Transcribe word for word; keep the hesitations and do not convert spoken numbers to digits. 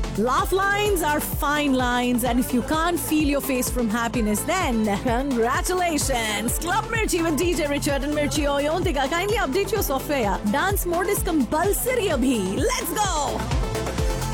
Laugh lines are fine lines, and if you can't feel your face from happiness, then congratulations! Club Mirchi with D J Richard and Mirchi Oyontika. Kindly update your software. Dance mode is compulsory abhi. Let's go!